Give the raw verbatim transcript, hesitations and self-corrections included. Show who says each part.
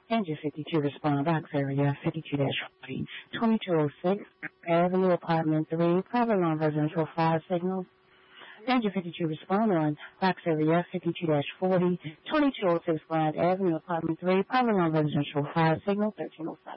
Speaker 1: Engine fifty-two respond box area fifty-two forty, twenty-two oh six Avenue Apartment three, private line residential five signal. Engine fifty-two respond on box area fifty-two forty, twenty-two oh six Grand Avenue Apartment three, private line residential five signal thirteen oh seven.